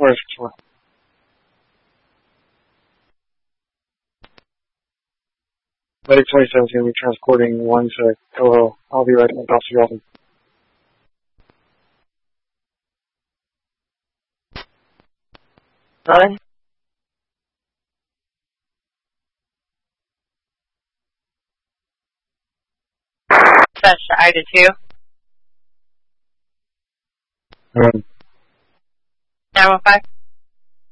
Where's four? Medic 27 is going to be transporting 1 sec. Hello, I'll be right back. Officer Golden. Running. Dispatch to Ida 2. 915.